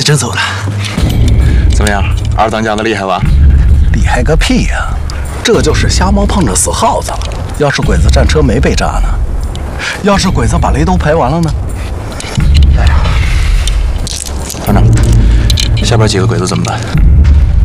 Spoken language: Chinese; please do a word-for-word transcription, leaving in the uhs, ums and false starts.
真走了。怎么样，二当家的厉害吧？ 厉害个屁呀！这就是瞎猫碰着死耗子了。要是鬼子战车没被炸呢？要是鬼子把雷都排完了呢？哎呀， 团长，下边几个鬼子怎么办？